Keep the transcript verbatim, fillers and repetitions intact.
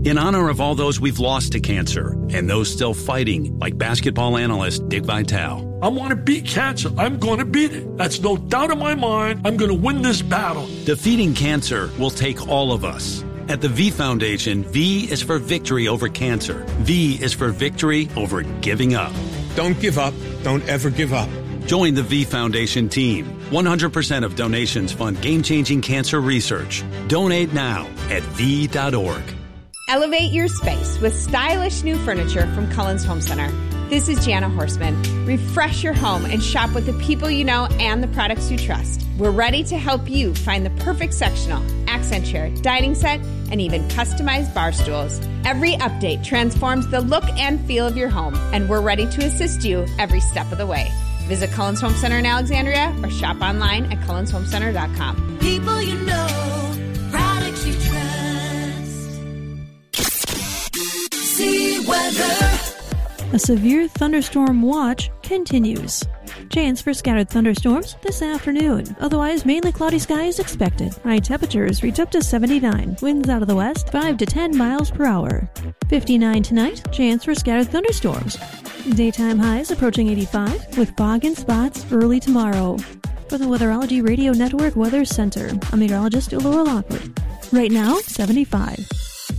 In honor of all those we've lost to cancer and those still fighting, like basketball analyst Dick Vitale. I want to beat cancer. I'm going to beat it. That's no doubt in my mind. I'm going to win this battle. Defeating cancer will take all of us. At the V Foundation, V is for victory over cancer. V is for victory over giving up. Don't give up. Don't ever give up. Join the V Foundation team. one hundred percent of donations fund game-changing cancer research. Donate now at V dot org. Elevate your space with stylish new furniture from Cullen's Home Center. This is Jana Horstman. Refresh your home and shop with the people you know and the products you trust. We're ready to help you find the perfect sectional, accent chair, dining set, and even customized bar stools. Every update transforms the look and feel of your home, and we're ready to assist you every step of the way. Visit Cullen's Home Center in Alexandria or shop online at cullens home center dot com. People you know, products you trust. See weather. A severe thunderstorm watch continues. Chance for scattered thunderstorms this afternoon. Otherwise, mainly cloudy skies expected. High temperatures reach up to seventy-nine. Winds out of the west, five to ten miles per hour. fifty-nine tonight. Chance for scattered thunderstorms. Daytime highs approaching eighty-five, with fog in spots early tomorrow. For the Weatherology Radio Network Weather Center, I'm meteorologist Laura Lockwood. Right now, seventy-five.